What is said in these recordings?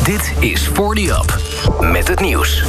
Dit is 40 Up met het nieuws.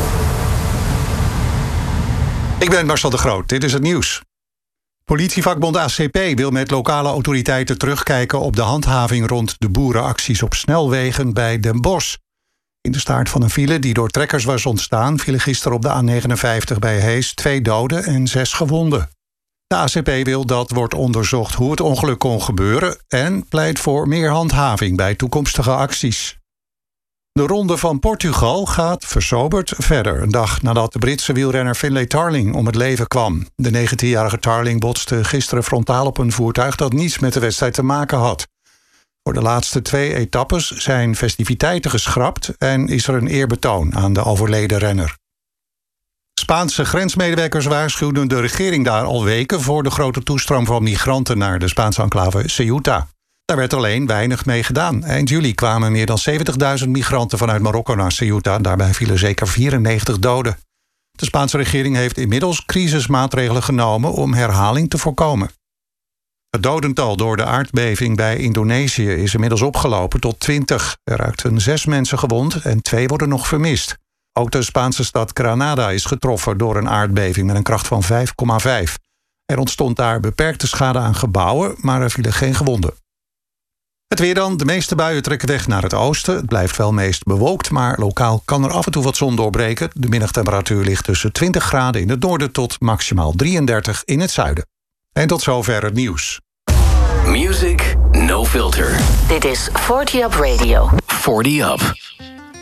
Ik ben Marcel de Groot, dit is het nieuws. Politievakbond ACP wil met lokale autoriteiten terugkijken op de handhaving rond de boerenacties op snelwegen bij Den Bosch. In de staart van een file die door trekkers was ontstaan vielen gisteren op de A59 bij Hees 2 doden en 6 gewonden. De ACP wil dat wordt onderzocht hoe het ongeluk kon gebeuren en pleit voor meer handhaving bij toekomstige acties. De Ronde van Portugal gaat versoberd verder, een dag nadat de Britse wielrenner Finlay Tarling om het leven kwam. De 19-jarige Tarling botste gisteren frontaal op een voertuig dat niets met de wedstrijd te maken had. Voor de laatste 2 etappes zijn festiviteiten geschrapt en is er een eerbetoon aan de overleden renner. Spaanse grensmedewerkers waarschuwden de regering daar al weken voor de grote toestroom van migranten naar de Spaanse enclave Ceuta. Daar werd alleen weinig mee gedaan. Eind juli kwamen meer dan 70.000 migranten vanuit Marokko naar Ceuta. Daarbij vielen zeker 94 doden. De Spaanse regering heeft inmiddels crisismaatregelen genomen om herhaling te voorkomen. Het dodental door de aardbeving bij Indonesië is inmiddels opgelopen tot 20. Er raakten 6 mensen gewond en 2 worden nog vermist. Ook de Spaanse stad Granada is getroffen door een aardbeving met een kracht van 5,5. Er ontstond daar beperkte schade aan gebouwen, maar er vielen geen gewonden. Het weer dan. De meeste buien trekken weg naar het oosten. Het blijft wel meest bewolkt, maar lokaal kan er af en toe wat zon doorbreken. De middagtemperatuur ligt tussen 20 graden in het noorden tot maximaal 33 in het zuiden. En tot zover het nieuws. Music No Filter. Dit is 40 Up Radio. 40 Up.